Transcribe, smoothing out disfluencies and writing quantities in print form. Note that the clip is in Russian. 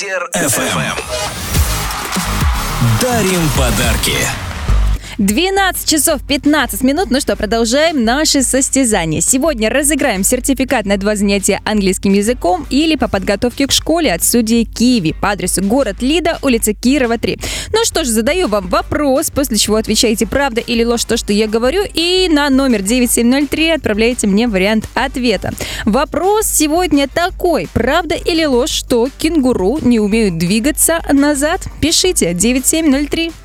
FM. Дарим подарки. 12 часов 15 минут. Ну что, продолжаем наши состязания. Сегодня разыграем сертификат на 2 занятия английским языком или по подготовке к школе от студии Киви по адресу город Лида, улица Кирова, 3. Ну что ж, задаю вам вопрос, после чего отвечаете правда или ложь то, что я говорю, и на номер 9703 отправляете мне вариант ответа. Вопрос сегодня такой: правда или ложь, что кенгуру не умеют двигаться назад? Пишите 9703.